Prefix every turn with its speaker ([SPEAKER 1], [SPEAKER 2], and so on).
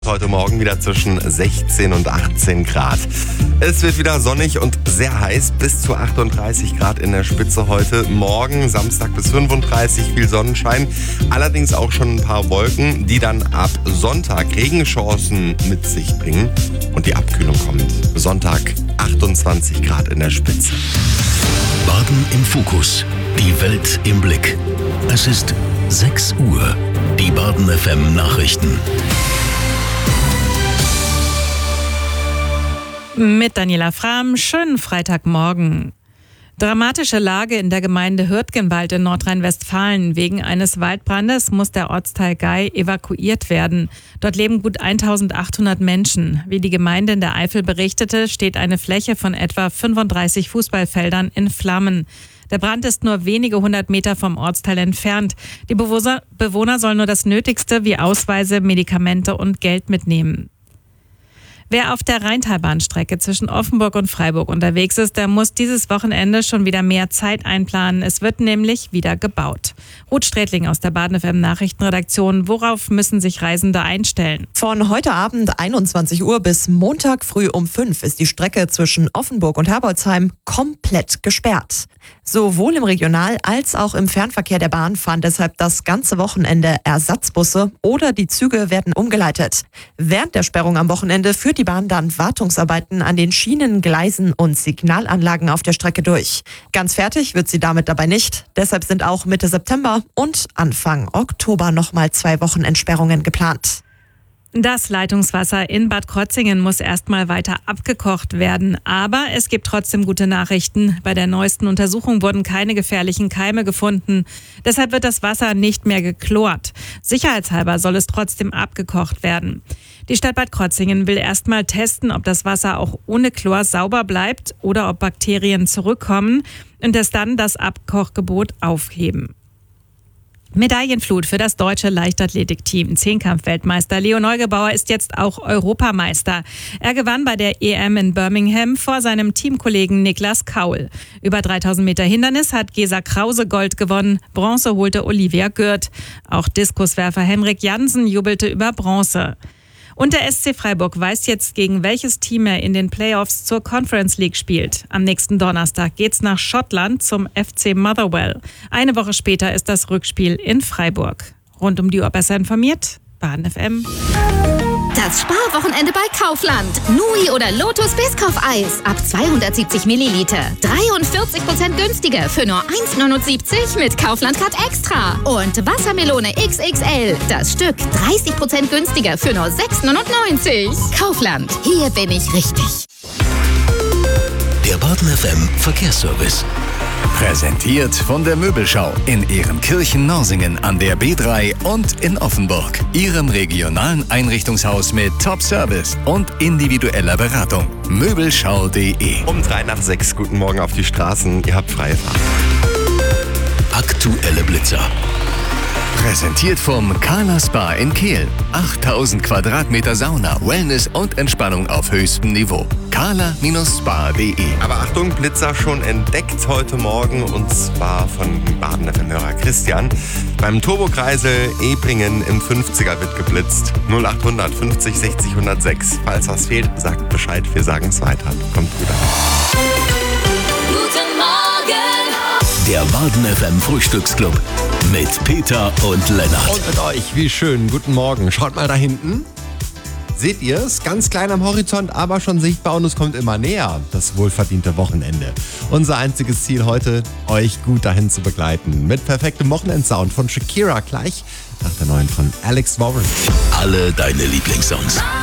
[SPEAKER 1] Heute Morgen wieder zwischen 16 und 18 Grad. Es wird wieder sonnig und sehr heiß, bis zu 38 Grad in der Spitze heute. Morgen Samstag bis 35, viel Sonnenschein. Allerdings auch schon ein paar Wolken, die dann ab Sonntag Regenchancen mit sich bringen. Und die Abkühlung kommt. Sonntag 28 Grad in der Spitze.
[SPEAKER 2] Baden im Fokus. Die Welt im Blick. Es ist 6 Uhr. Die Baden FM Nachrichten.
[SPEAKER 3] Mit Daniela Frahm, schönen Freitagmorgen. Dramatische Lage in der Gemeinde Hürtgenwald in Nordrhein-Westfalen. Wegen eines Waldbrandes muss der Ortsteil Gei evakuiert werden. Dort leben gut 1800 Menschen. Wie die Gemeinde in der Eifel berichtete, steht eine Fläche von etwa 35 Fußballfeldern in Flammen. Der Brand ist nur wenige 100 Meter vom Ortsteil entfernt. Die Bewohner sollen nur das Nötigste wie Ausweise, Medikamente und Geld mitnehmen. Wer auf der Rheintalbahnstrecke zwischen Offenburg und Freiburg unterwegs ist, der muss dieses Wochenende schon wieder mehr Zeit einplanen. Es wird nämlich wieder gebaut. Ruth Strätling aus der Baden FM Nachrichtenredaktion. Worauf müssen sich Reisende einstellen?
[SPEAKER 4] Von heute Abend 21 Uhr bis Montag früh um 5 ist die Strecke zwischen Offenburg und Herbolzheim komplett gesperrt. Sowohl im Regional- als auch im Fernverkehr der Bahn fahren deshalb das ganze Wochenende Ersatzbusse oder die Züge werden umgeleitet. Während der Sperrung am Wochenende führt die Bahn dann Wartungsarbeiten an den Schienen, Gleisen und Signalanlagen auf der Strecke durch. Ganz fertig wird sie damit dabei nicht. Deshalb sind auch Mitte September und Anfang Oktober nochmal 2 Wochen Entsperrungen geplant.
[SPEAKER 3] Das Leitungswasser in Bad Krozingen muss erstmal weiter abgekocht werden. Aber es gibt trotzdem gute Nachrichten. Bei der neuesten Untersuchung wurden keine gefährlichen Keime gefunden. Deshalb wird das Wasser nicht mehr geklort. Sicherheitshalber soll es trotzdem abgekocht werden. Die Stadt Bad Krozingen will erstmal testen, ob das Wasser auch ohne Chlor sauber bleibt oder ob Bakterien zurückkommen und es dann das Abkochgebot aufheben. Medaillenflut für das deutsche Leichtathletikteam. Zehnkampf-Weltmeister Leo Neugebauer ist jetzt auch Europameister. Er gewann bei der EM in Birmingham vor seinem Teamkollegen Niklas Kaul. Über 3000 Meter Hindernis hat Gesa Krause Gold gewonnen. Bronze holte Olivia Gürt. Auch Diskuswerfer Henrik Jansen jubelte über Bronze. Und der SC Freiburg weiß jetzt, gegen welches Team er in den Playoffs zur Conference League spielt. Am nächsten Donnerstag geht's nach Schottland zum FC Motherwell. Eine Woche später ist das Rückspiel in Freiburg. Rund um die Uhr besser informiert, Baden FM.
[SPEAKER 5] Das Sparwochenende bei Kaufland. Nui oder Lotus Biscoff-Eis ab 270 Milliliter. 43% günstiger für nur 1,79 mit Kaufland-Card Extra. Und Wassermelone XXL. Das Stück 30% günstiger für nur 6,99. Kaufland. Hier bin ich richtig.
[SPEAKER 2] Der Baden FM Verkehrsservice. Präsentiert von der Möbelschau in Ehrenkirchen-Norsingen an der B3 und in Offenburg. Ihrem regionalen Einrichtungshaus mit Top-Service und individueller Beratung. Möbelschau.de.
[SPEAKER 1] Um 5:03, guten Morgen auf die Straßen. Ihr habt freie Fahrt.
[SPEAKER 2] Aktuelle Blitzer. Präsentiert vom Carla Spa in Kehl. 8000 Quadratmeter Sauna, Wellness und Entspannung auf höchstem Niveau. carla-spa.de.
[SPEAKER 1] Aber Achtung, Blitzer schon entdeckt heute Morgen und zwar von Baden FM-Hörer Christian. Beim Turbokreisel Ebringen im 50er wird geblitzt. 0800 50 60 106. Falls was fehlt, sagt Bescheid, wir sagen es weiter. Kommt gut an.
[SPEAKER 5] Guten Morgen.
[SPEAKER 2] Der Baden FM Frühstücksclub mit Peter und Lennart.
[SPEAKER 1] Und mit euch, wie schön. Guten Morgen. Schaut mal da hinten. Seht ihr es? Ganz klein am Horizont, aber schon sichtbar und es kommt immer näher. Das wohlverdiente Wochenende. Unser einziges Ziel heute, euch gut dahin zu begleiten. Mit perfektem Wochenendsound von Shakira gleich nach der neuen von Alex Warren.
[SPEAKER 2] Alle deine Lieblingssongs.